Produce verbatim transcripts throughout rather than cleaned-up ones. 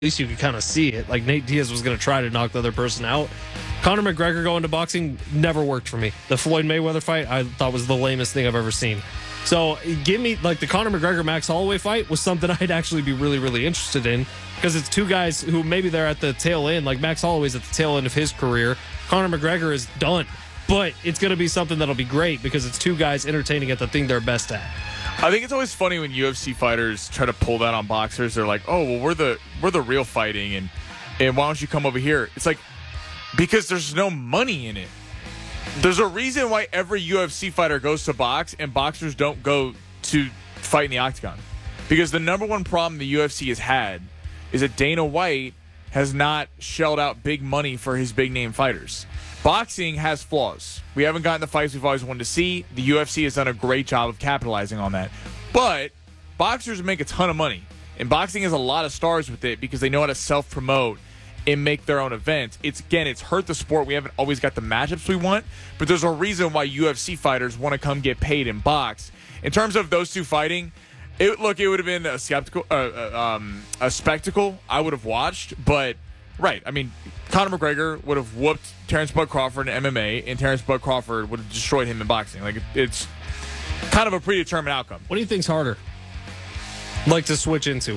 least you could kind of see it. Like Nate Diaz was going to try to knock the other person out. Conor McGregor going to boxing never worked for me. The Floyd Mayweather fight I thought was the lamest thing I've ever seen. So give me like the Conor McGregor Max Holloway fight was something I'd actually be really, really interested in because it's two guys who maybe they're at the tail end. Like Max Holloway's at the tail end of his career. Conor McGregor is done. But it's going to be something that'll be great because it's two guys entertaining at the thing they're best at. I think it's always funny when U F C fighters try to pull that on boxers. They're like, "Oh, well, we're the we're the real fighting, and and why don't you come over here?" It's like because there's no money in it. There's a reason why every U F C fighter goes to box and boxers don't go to fight in the octagon. Because the number one problem the U F C has had is that Dana White has not shelled out big money for his big name fighters. Boxing has flaws. We haven't gotten the fights we've always wanted to see. The U F C has done a great job of capitalizing on that. But boxers make a ton of money. And boxing has a lot of stars with it because they know how to self-promote and make their own events. It's again, it's hurt the sport. We haven't always got the matchups we want. But there's a reason why U F C fighters want to come get paid in box. In terms of those two fighting, it look, it would have been a, skeptical, uh, uh, um, a spectacle I would have watched. But, right, I mean, Conor McGregor would have whooped Terrence Bud Crawford in M M A, and Terrence Bud Crawford would have destroyed him in boxing. Like, it's kind of a predetermined outcome. What do you think's harder? Like to switch into?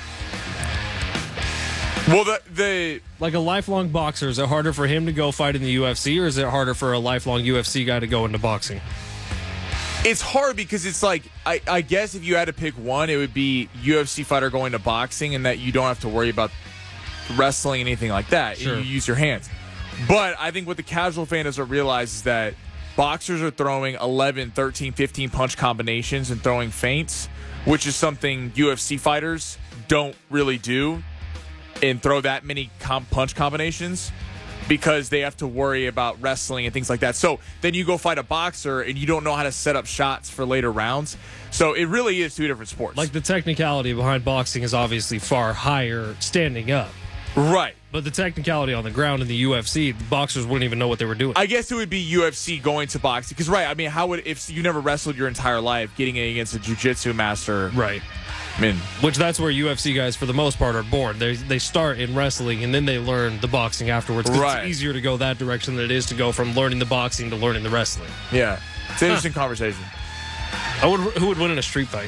Well, the, the like a lifelong boxer, is it harder for him to go fight in the U F C, or is it harder for a lifelong U F C guy to go into boxing? It's hard because it's like, I, I guess if you had to pick one, it would be U F C fighter going to boxing and that you don't have to worry about wrestling, anything like that. Sure. You use your hands. But I think what the casual fan doesn't realize is that boxers are throwing eleven, thirteen, fifteen punch combinations and throwing feints, which is something U F C fighters don't really do and throw that many com- punch combinations because they have to worry about wrestling and things like that. So then you go fight a boxer and you don't know how to set up shots for later rounds. So it really is two different sports. Like the technicality behind boxing is obviously far higher standing up. Right. But the technicality on the ground in the U F C, the boxers wouldn't even know what they were doing. I guess it would be U F C going to boxing. Because, right, I mean, how would, if you never wrestled your entire life, getting it against a jiu-jitsu master. Right. I mean, which that's where U F C guys, for the most part, are born. They they start in wrestling, and then they learn the boxing afterwards. Right. It's easier to go that direction than it is to go from learning the boxing to learning the wrestling. Yeah. It's an interesting huh. conversation. I would, who would win in a street fight?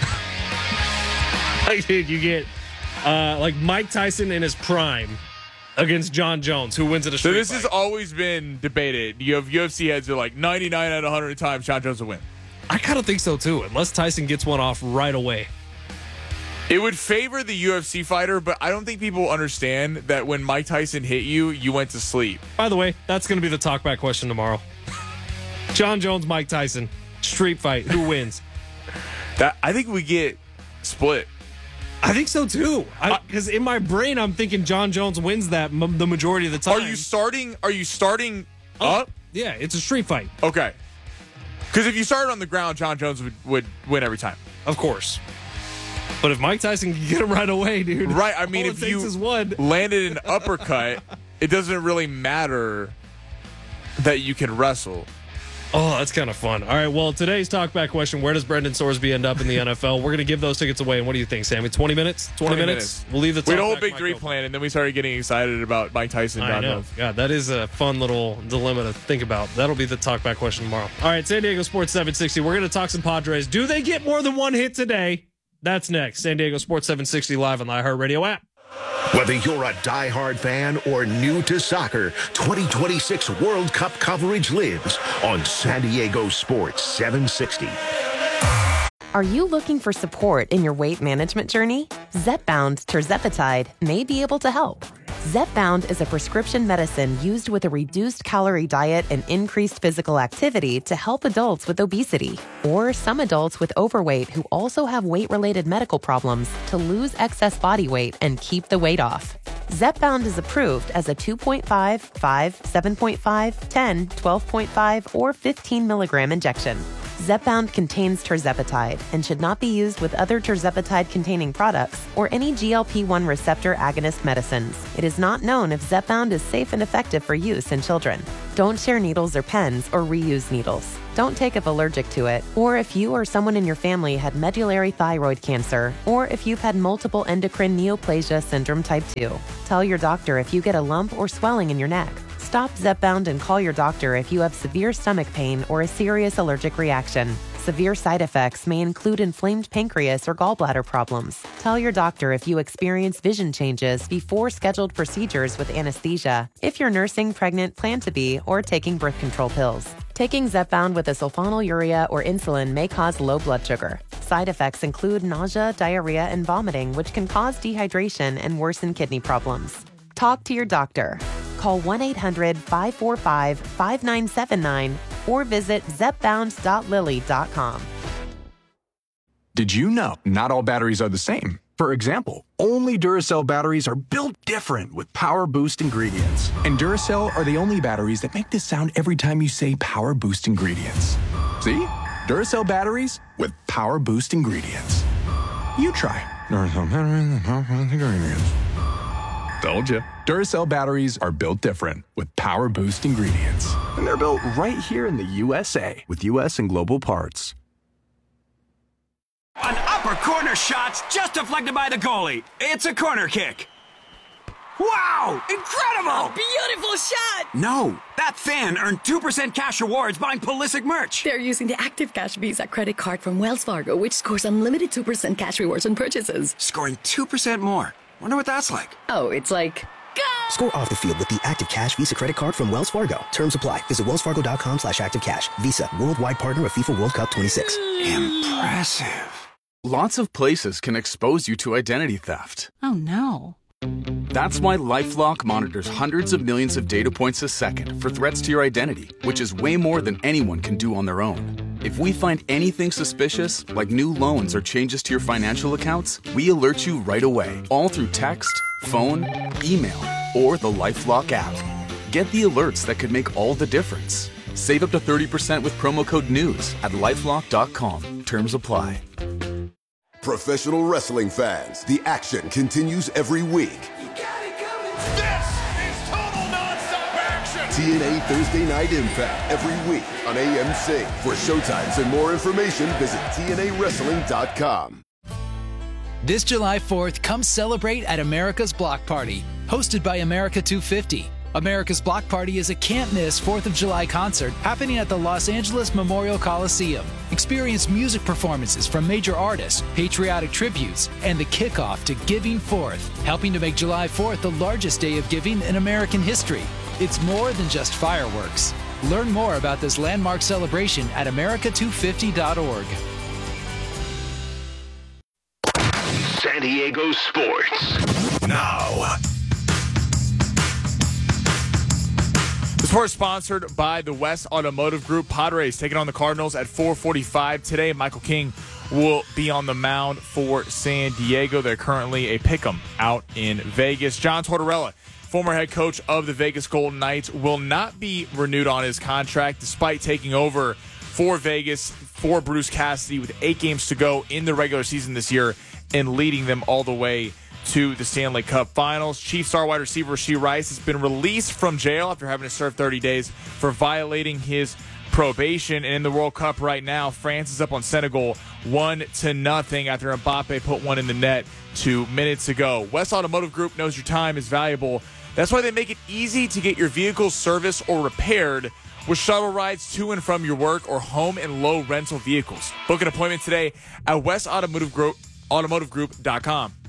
Like, dude, you get, uh, like, Mike Tyson in his prime against John Jones. Who wins at a street fight? So this fight? has always been debated. You have U F C heads are like ninety-nine out of one hundred times John Jones will win. I kind of think so, too, unless Tyson gets one off right away. It would favor the U F C fighter, but I don't think people understand that when Mike Tyson hit you, you went to sleep. By the way, that's going to be the talkback question tomorrow. John Jones, Mike Tyson, street fight. Who wins? That I think we get split. I think so, too. Because in my brain, I'm thinking John Jones wins that m- the majority of the time. Are you starting, are you starting oh, up? Yeah, it's a street fight. Okay. Because if you started on the ground, John Jones would, would win every time. Of course. But if Mike Tyson can get him right away, dude. Right. I mean, all if it you takes is one. landed an uppercut, it doesn't really matter that you can wrestle. Oh, that's kind of fun. All right, well, today's talkback question, where does Brendan Sorsby end up in the N F L? We're going to give those tickets away. And what do you think, Sammy? twenty minutes? twenty, twenty minutes? minutes? We'll leave the talkback. We had a whole big three plan, and then we started getting excited about Mike Tyson and I John know. Jones. God, that is a fun little dilemma to think about. That'll be the talkback question tomorrow. All right, San Diego Sports seven sixty. We're going to talk some Padres. Do they get more than one hit today? That's next. San Diego Sports seven sixty live on the iHeartRadio app. Whether you're a diehard fan or new to soccer, twenty twenty-six World Cup coverage lives on San Diego Sports seven sixty. Are you looking for support in your weight management journey? Zepbound tirzepatide may be able to help. Zepbound is a prescription medicine used with a reduced calorie diet and increased physical activity to help adults with obesity or some adults with overweight who also have weight-related medical problems to lose excess body weight and keep the weight off. Zepbound is approved as a two point five, five, seven point five, ten, twelve point five, or fifteen milligram injection. Zepbound contains tirzepatide and should not be used with other tirzepatide-containing products or any G L P one receptor agonist medicines. It is not known if Zepbound is safe and effective for use in children. Don't share needles or pens or reuse needles. Don't take if allergic to it, or if you or someone in your family had medullary thyroid cancer, or if you've had multiple endocrine neoplasia syndrome type two. Tell your doctor if you get a lump or swelling in your neck. Stop Zepbound and call your doctor if you have severe stomach pain or a serious allergic reaction. Severe side effects may include inflamed pancreas or gallbladder problems. Tell your doctor if you experience vision changes before scheduled procedures with anesthesia, if you're nursing, pregnant, plan to be, or taking birth control pills. Taking Zepbound with a sulfonylurea or insulin may cause low blood sugar. Side effects include nausea, diarrhea, and vomiting, which can cause dehydration and worsen kidney problems. Talk to your doctor. Call one eight hundred five four five five nine seven nine or visit zepbound dot lilly dot com. Did you know not all batteries are the same? For example, only Duracell batteries are built different with Power Boost ingredients. And Duracell are the only batteries that make this sound every time you say Power Boost ingredients. See? Duracell batteries with Power Boost ingredients. You try. Duracell batteries with Power Boost ingredients. Told you. Duracell batteries are built different with Power Boost ingredients. And they're built right here in the U S A with U S and global parts. An upper corner shot's just deflected by the goalie. It's a corner kick. Wow! Incredible! Beautiful shot! No, that fan earned two percent cash rewards buying Pulisic merch. They're using the Active Cash Visa credit card from Wells Fargo, which scores unlimited two percent cash rewards on purchases. Scoring two percent more. Wonder what that's like. Oh, it's like... Go! Score off the field with the Active Cash Visa credit card from Wells Fargo. Terms apply. Visit wellsfargo.com slash activecash. Visa, worldwide partner of FIFA World Cup twenty-six. Impressive. Lots of places can expose you to identity theft. Oh, no. That's why LifeLock monitors hundreds of millions of data points a second for threats to your identity, which is way more than anyone can do on their own. If we find anything suspicious, like new loans or changes to your financial accounts, we alert you right away, all through text, phone, email, or the LifeLock app. Get the alerts that could make all the difference. Save up to thirty percent with promo code NEWS at lifelock dot com. Terms apply. Professional wrestling fans, the action continues every week. You got it coming. This is total nonstop action. T N A Thursday Night Impact every week on A M C. For showtimes and more information, visit T N A wrestling dot com. This July fourth, come celebrate at America's Block Party, hosted by America two fifty. America's Block Party is a can't-miss fourth of July concert happening at the Los Angeles Memorial Coliseum. Experience music performances from major artists, patriotic tributes, and the kickoff to Giving Fourth, helping to make July fourth the largest day of giving in American history. It's more than just fireworks. Learn more about this landmark celebration at america two fifty dot org. San Diego Sports. Now. The sport is sponsored by the West Automotive Group. Padres taking on the Cardinals at four forty-five today. Michael King will be on the mound for San Diego. They're currently a pick'em out in Vegas. John Tortorella, former head coach of the Vegas Golden Knights, will not be renewed on his contract despite taking over for Vegas for Bruce Cassidy with eight games to go in the regular season this year and leading them all the way to the Stanley Cup Finals. Chief star wide receiver Rashee Rice has been released from jail after having to serve thirty days for violating his probation. And in the World Cup right now, France is up on Senegal one to nothing after Mbappe put one in the net two minutes ago. West Automotive Group knows your time is valuable. That's why they make it easy to get your vehicle serviced or repaired with shuttle rides to and from your work or home and low rental vehicles. Book an appointment today at west automotive group automotive group dot com.